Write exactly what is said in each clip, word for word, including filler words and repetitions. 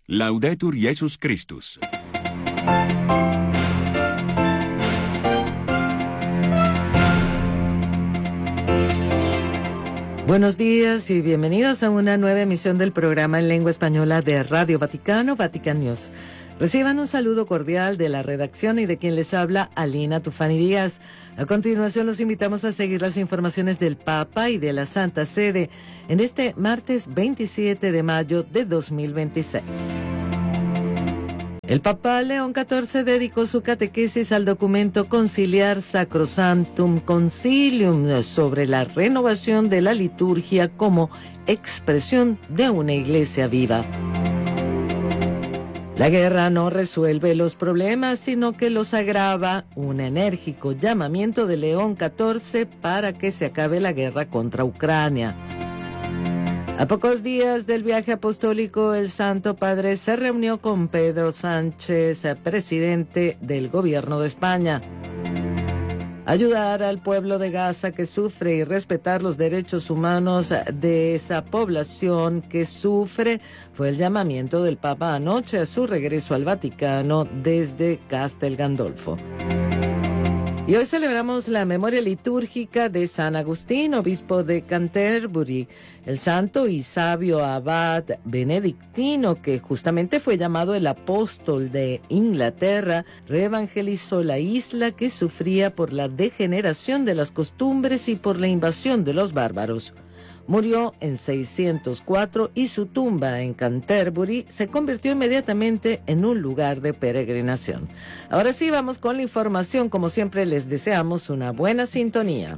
Laudetur Jesus Christus. Buenos días y bienvenidos a una nueva emisión del programa en lengua española de Radio Vaticano, Vatican News. Reciban un saludo cordial de la redacción y de quien les habla, Alina Tufani Díaz. A continuación los invitamos a seguir las informaciones del Papa y de la Santa Sede en este martes veintisiete de mayo de dos mil veintiséis. El Papa León catorce dedicó su catequesis al documento conciliar Sacrosanctum Concilium sobre la renovación de la liturgia como expresión de una iglesia viva. La guerra no resuelve los problemas, sino que los agrava. Un enérgico llamamiento de León catorce para que se acabe la guerra contra Ucrania. A pocos días del viaje apostólico, el Santo Padre se reunió con Pedro Sánchez, presidente del Gobierno de España. Ayudar al pueblo de Gaza que sufre y respetar los derechos humanos de esa población que sufre fue el llamamiento del Papa anoche a su regreso al Vaticano desde Castel Gandolfo. Y hoy celebramos la memoria litúrgica de San Agustín, obispo de Canterbury, el santo y sabio abad benedictino que justamente fue llamado el apóstol de Inglaterra, reevangelizó la isla que sufría por la degeneración de las costumbres y por la invasión de los bárbaros. Murió en seiscientos cuatro y su tumba en Canterbury se convirtió inmediatamente en un lugar de peregrinación. Ahora sí, vamos con la información. Como siempre, les deseamos una buena sintonía.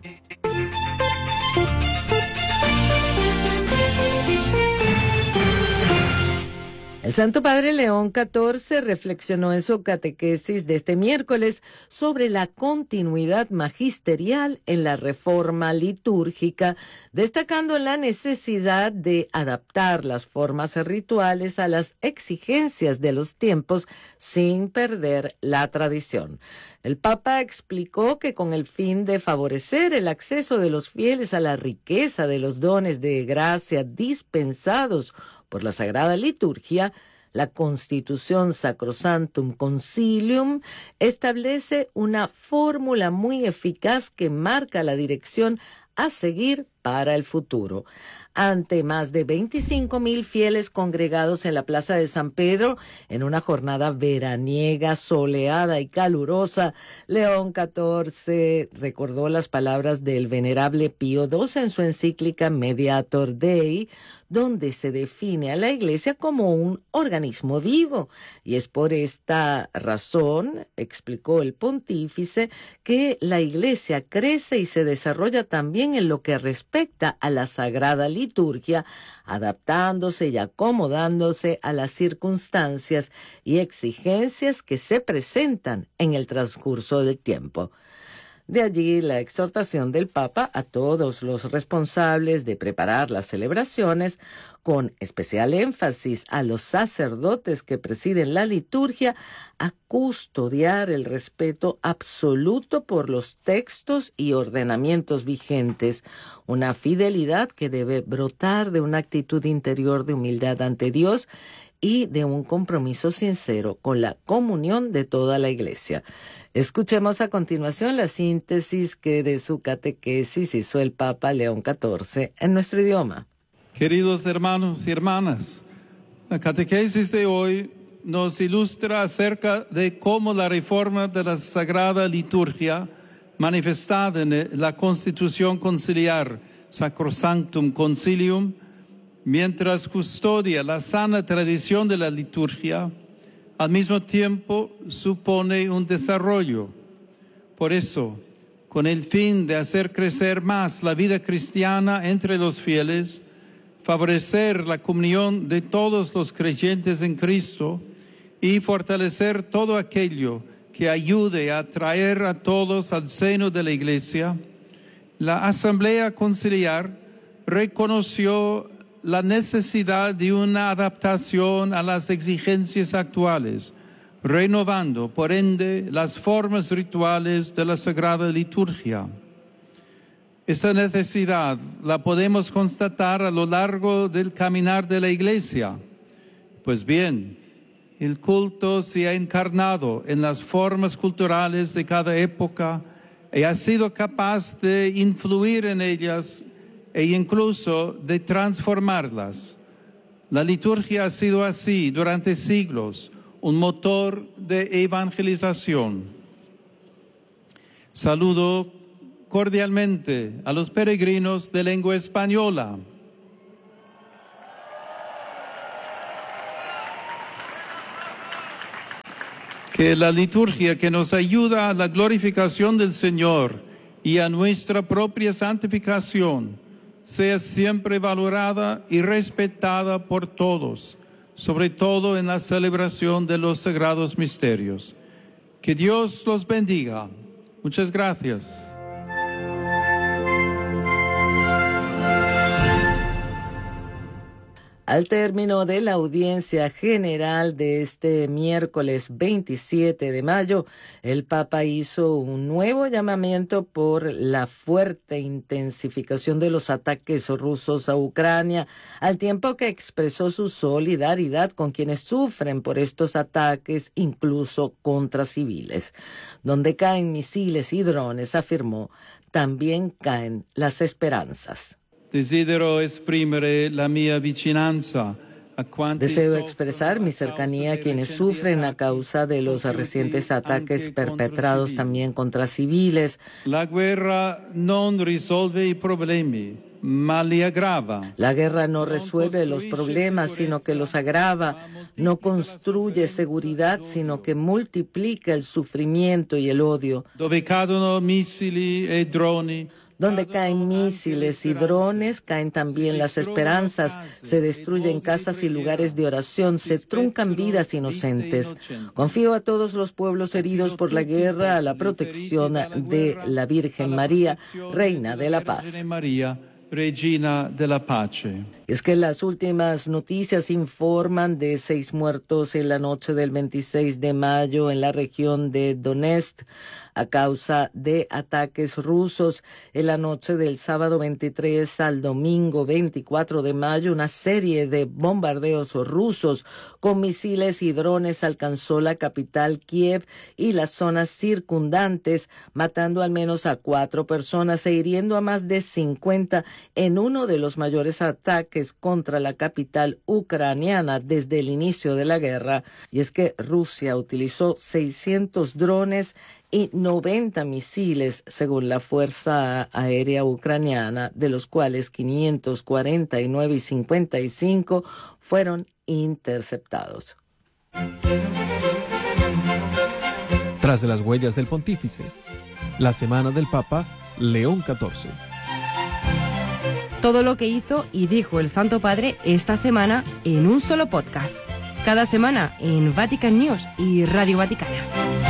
El Santo Padre León catorce reflexionó en su catequesis de este miércoles sobre la continuidad magisterial en la reforma litúrgica, destacando la necesidad de adaptar las formas rituales a las exigencias de los tiempos sin perder la tradición. El Papa explicó que con el fin de favorecer el acceso de los fieles a la riqueza de los dones de gracia dispensados por la Sagrada Liturgia, la Constitución Sacrosanctum Concilium establece una fórmula muy eficaz que marca la dirección a seguir para el futuro. Ante más de veinticinco mil fieles congregados en la Plaza de San Pedro en una jornada veraniega, soleada y calurosa, León catorce recordó las palabras del venerable Pío doce en su encíclica Mediator Dei, donde se define a la Iglesia como un organismo vivo. Y es por esta razón, explicó el pontífice, que la Iglesia crece y se desarrolla también en lo que respecta a la Sagrada Liturgia, adaptándose y acomodándose a las circunstancias y exigencias que se presentan en el transcurso del tiempo. De allí la exhortación del Papa a todos los responsables de preparar las celebraciones, con especial énfasis a los sacerdotes que presiden la liturgia, a custodiar el respeto absoluto por los textos y ordenamientos vigentes, una fidelidad que debe brotar de una actitud interior de humildad ante Dios y de un compromiso sincero con la comunión de toda la Iglesia. Escuchemos a continuación la síntesis que de su catequesis hizo el Papa León catorce en nuestro idioma. Queridos hermanos y hermanas, la catequesis de hoy nos ilustra acerca de cómo la reforma de la Sagrada Liturgia, manifestada en la Constitución Conciliar Sacrosanctum Concilium, mientras custodia la sana tradición de la liturgia, al mismo tiempo supone un desarrollo. Por eso, con el fin de hacer crecer más la vida cristiana entre los fieles, favorecer la comunión de todos los creyentes en Cristo y fortalecer todo aquello que ayude a traer a todos al seno de la Iglesia, la Asamblea Conciliar reconoció la necesidad de una adaptación a las exigencias actuales, renovando, por ende, las formas rituales de la Sagrada Liturgia. Esta necesidad la podemos constatar a lo largo del caminar de la Iglesia. Pues bien, el culto se ha encarnado en las formas culturales de cada época y ha sido capaz de influir en ellas e incluso de transformarlas. La liturgia ha sido así durante siglos, un motor de evangelización. Saludo cordialmente a los peregrinos de lengua española. Que la liturgia que nos ayuda a la glorificación del Señor y a nuestra propia santificación sea siempre valorada y respetada por todos, sobre todo en la celebración de los sagrados misterios. Que Dios los bendiga. Muchas gracias. Al término de la audiencia general de este miércoles veintisiete de mayo, el Papa hizo un nuevo llamamiento por la fuerte intensificación de los ataques rusos a Ucrania, al tiempo que expresó su solidaridad con quienes sufren por estos ataques, incluso contra civiles. Donde caen misiles y drones, afirmó, también caen las esperanzas. Desidero esprimere la mia vicinanza a quanti Deseo expresar mi cercanía a quienes sufren a causa de los recientes ataques perpetrados también contra civiles. La guerra non risolve i problemi, ma li aggrava. La guerra no resuelve los problemas, sino que los agrava. No construye seguridad, sino que multiplica el sufrimiento y el odio. Dove cadono missili e droni. Donde caen misiles y drones, caen también las esperanzas, se destruyen casas y lugares de oración, se truncan vidas inocentes. Confío a todos los pueblos heridos por la guerra a la protección de la Virgen María, Reina de la Paz. Regina de la Pace. Es que las últimas noticias informan de seis muertos en la noche del veintiséis de mayo en la región de Donetsk a causa de ataques rusos. En la noche del sábado veintitrés al domingo veinticuatro de mayo, una serie de bombardeos rusos con misiles y drones alcanzó la capital Kiev y las zonas circundantes, matando al menos a cuatro personas e hiriendo a más de cincuenta en uno de los mayores ataques contra la capital ucraniana desde el inicio de la guerra. Y es que Rusia utilizó seiscientos drones y noventa misiles, según la Fuerza Aérea Ucraniana, de los cuales quinientos cuarenta y nueve y cincuenta y cinco fueron interceptados. Tras de las huellas del pontífice, la semana del Papa León catorce. Todo lo que hizo y dijo el Santo Padre esta semana en un solo podcast. Cada semana en Vatican News y Radio Vaticana.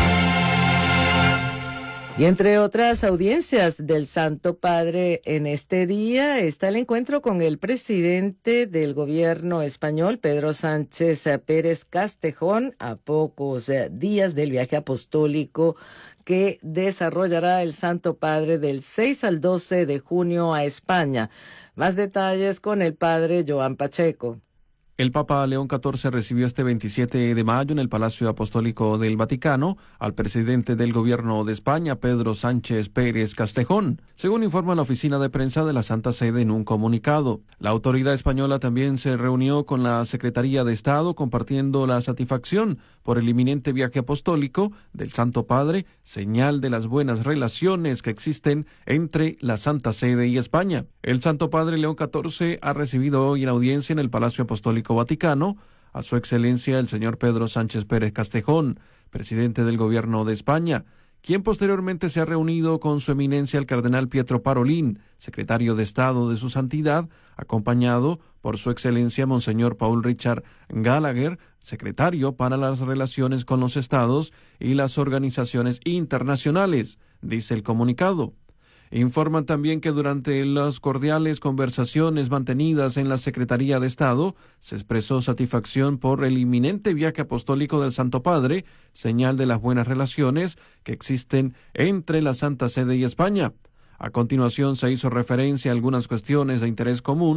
Y entre otras audiencias del Santo Padre en este día está el encuentro con el presidente del gobierno español, Pedro Sánchez Pérez Castejón, a pocos días del viaje apostólico que desarrollará el Santo Padre del seis al doce de junio a España. Más detalles con el padre Joan Pacheco. El Papa León catorce recibió este veintisiete de mayo en el Palacio Apostólico del Vaticano al presidente del Gobierno de España, Pedro Sánchez Pérez Castejón, según informa la oficina de prensa de la Santa Sede en un comunicado. La autoridad española también se reunió con la Secretaría de Estado compartiendo la satisfacción por el inminente viaje apostólico del Santo Padre, señal de las buenas relaciones que existen entre la Santa Sede y España. El Santo Padre León catorce ha recibido hoy en audiencia en el Palacio Apostólico Vaticano a su excelencia el señor Pedro Sánchez Pérez Castejón, presidente del Gobierno de España, quien posteriormente se ha reunido con su eminencia el cardenal Pietro Parolin, secretario de Estado de su Santidad, acompañado por su excelencia Monseñor Paul Richard Gallagher, secretario para las relaciones con los estados y las organizaciones internacionales, dice el comunicado. Informan también que durante las cordiales conversaciones mantenidas en la Secretaría de Estado se expresó satisfacción por el inminente viaje apostólico del Santo Padre, señal de las buenas relaciones que existen entre la Santa Sede y España. A continuación se hizo referencia a algunas cuestiones de interés común,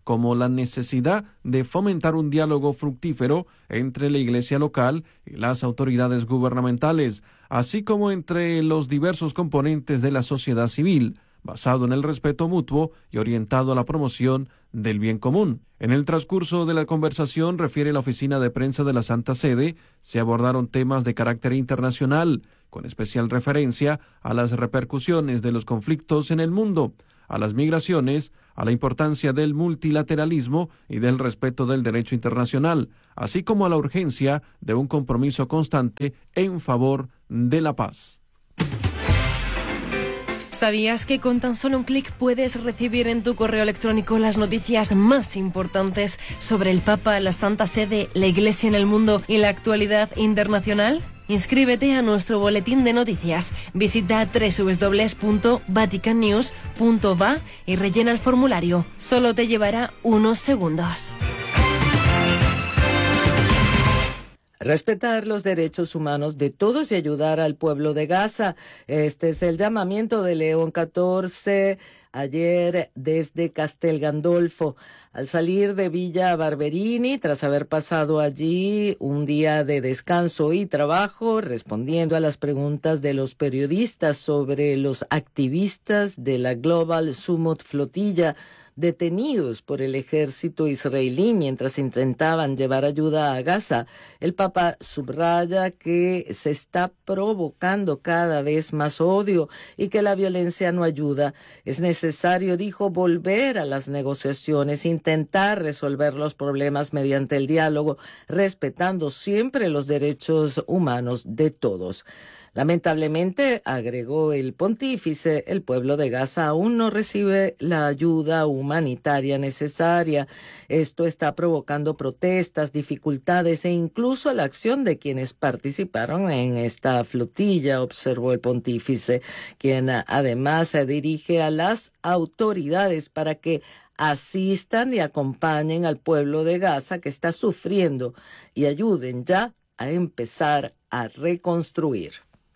como la necesidad de fomentar un diálogo fructífero entre la Iglesia local y las autoridades gubernamentales, así como entre los diversos componentes de la sociedad civil, basado en el respeto mutuo y orientado a la promoción del bien común. En el transcurso de la conversación, refiere la oficina de prensa de la Santa Sede, se abordaron temas de carácter internacional, con especial referencia a las repercusiones de los conflictos en el mundo, a las migraciones, a la importancia del multilateralismo y del respeto del derecho internacional, así como a la urgencia de un compromiso constante en favor de la paz. ¿Sabías que con tan solo un clic puedes recibir en tu correo electrónico las noticias más importantes sobre el Papa, la Santa Sede, la Iglesia en el mundo y la actualidad internacional? Inscríbete a nuestro boletín de noticias. Visita doble u doble u doble u punto vatican news punto va y rellena el formulario. Solo te llevará unos segundos. Respetar los derechos humanos de todos y ayudar al pueblo de Gaza. Este es el llamamiento de León catorce ayer desde Castel Gandolfo. Al salir de Villa Barberini, tras haber pasado allí un día de descanso y trabajo, respondiendo a las preguntas de los periodistas sobre los activistas de la Global Summit Flotilla, detenidos por el ejército israelí mientras intentaban llevar ayuda a Gaza, el Papa subraya que se está provocando cada vez más odio y que la violencia no ayuda. Es necesario, dijo, volver a las negociaciones, intentar resolver los problemas mediante el diálogo, respetando siempre los derechos humanos de todos. Lamentablemente, agregó el pontífice, el pueblo de Gaza aún no recibe la ayuda humanitaria necesaria. Esto está provocando protestas, dificultades e incluso la acción de quienes participaron en esta flotilla, observó el pontífice, quien además se dirige a las autoridades para que asistan y acompañen al pueblo de Gaza que está sufriendo y ayuden ya a empezar a reconstruir.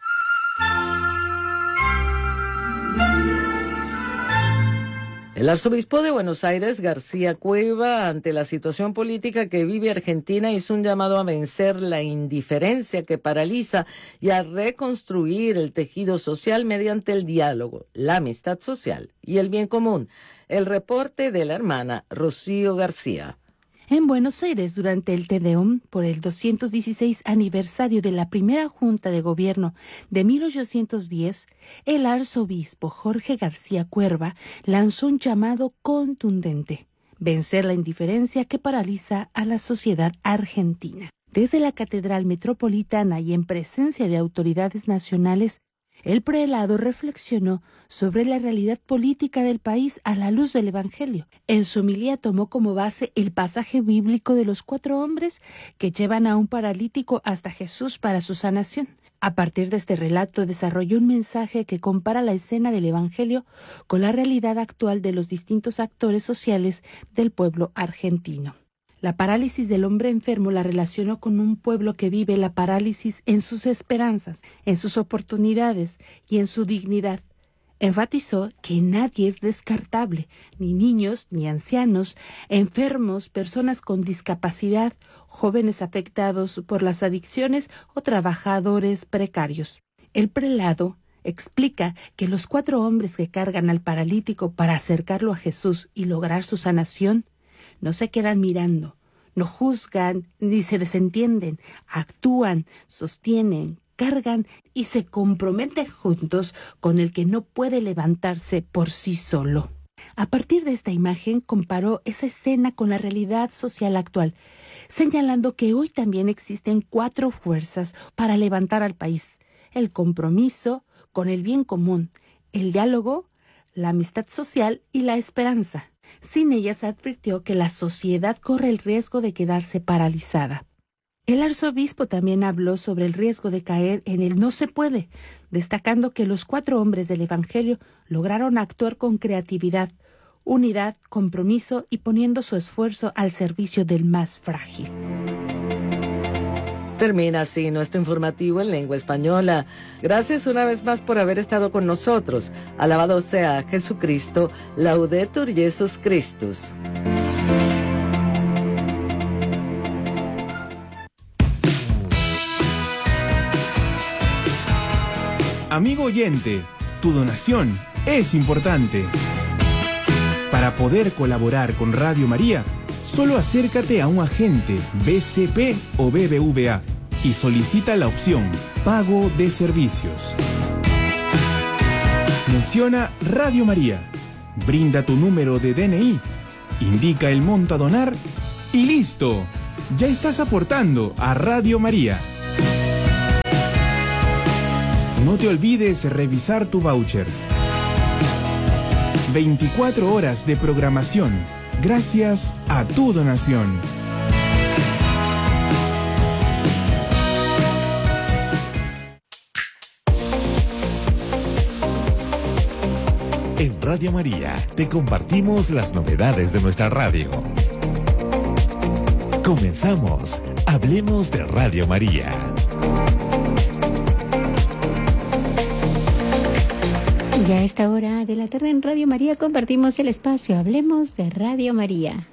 El arzobispo de Buenos Aires, García Cueva, ante la situación política que vive Argentina, hizo un llamado a vencer la indiferencia que paraliza y a reconstruir el tejido social mediante el diálogo, la amistad social y el bien común. El reporte de la hermana Rocío García. En Buenos Aires, durante el Te Deum por el doscientos dieciséis aniversario de la primera Junta de Gobierno de mil ochocientos diez, el arzobispo Jorge García Cuerva lanzó un llamado contundente: vencer la indiferencia que paraliza a la sociedad argentina. Desde la Catedral Metropolitana y en presencia de autoridades nacionales, el prelado reflexionó sobre la realidad política del país a la luz del Evangelio. En su homilía tomó como base el pasaje bíblico de los cuatro hombres que llevan a un paralítico hasta Jesús para su sanación. A partir de este relato desarrolló un mensaje que compara la escena del Evangelio con la realidad actual de los distintos actores sociales del pueblo argentino. La parálisis del hombre enfermo la relacionó con un pueblo que vive la parálisis en sus esperanzas, en sus oportunidades y en su dignidad. Enfatizó que nadie es descartable, ni niños, ni ancianos, enfermos, personas con discapacidad, jóvenes afectados por las adicciones o trabajadores precarios. El prelado explica que los cuatro hombres que cargan al paralítico para acercarlo a Jesús y lograr su sanación no se quedan mirando, no juzgan ni se desentienden, actúan, sostienen, cargan y se comprometen juntos con el que no puede levantarse por sí solo. A partir de esta imagen comparó esa escena con la realidad social actual, señalando que hoy también existen cuatro fuerzas para levantar al país: el compromiso con el bien común, el diálogo, la amistad social y la esperanza. Sin ellas, advirtió que la sociedad corre el riesgo de quedarse paralizada. El arzobispo también habló sobre el riesgo de caer en el no se puede, destacando que los cuatro hombres del Evangelio lograron actuar con creatividad, unidad, compromiso y poniendo su esfuerzo al servicio del más frágil. Termina así nuestro informativo en lengua española. Gracias una vez más por haber estado con nosotros. Alabado sea Jesucristo. Laudetur Jesus Christus. Amigo oyente, tu donación es importante. Para poder colaborar con Radio María, solo acércate a un agente B C P o B B V A y solicita la opción Pago de Servicios. Menciona Radio María, brinda tu número de D N I, indica el monto a donar y ¡listo! Ya estás aportando a Radio María. No te olvides revisar tu voucher. veinticuatro horas de programación gracias a tu donación. En Radio María te compartimos las novedades de nuestra radio. Comenzamos. Hablemos de Radio María. Ya a esta hora de la tarde en Radio María compartimos el espacio Hablemos de Radio María.